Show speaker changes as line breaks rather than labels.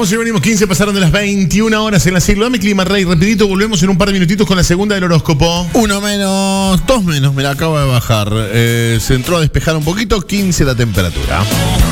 Vamos y venimos, 15 pasaron de las 21 horas en la siglo. Dame clima, Rey, rapidito, volvemos en un par de minutitos con la segunda del horóscopo.
1 menos, 2 menos, me la acabo de bajar. Se entró a despejar un poquito, 15 la temperatura.